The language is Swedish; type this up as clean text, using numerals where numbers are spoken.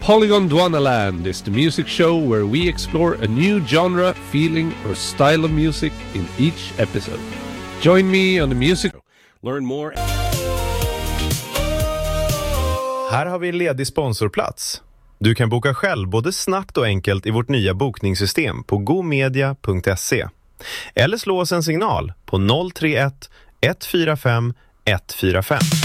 Polygon Dwanaland is the music show where we explore a new genre, feeling or style of music in each episode. Join me on the music. Learn more. Här har vi en ledig sponsorplats. Du kan boka själv både snabbt och enkelt i vårt nya bokningssystem på gomedia.se. Eller slå oss en signal på 031 145 145.